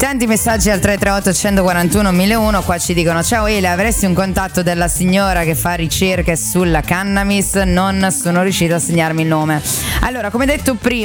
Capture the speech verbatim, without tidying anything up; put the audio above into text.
Tanti messaggi al tre tre otto uno quattro uno mille uno. Qua ci dicono: ciao Ele, avresti un contatto della signora che fa ricerche sulla cannabis? Non sono riuscita a segnarmi il nome. Allora, come detto prima,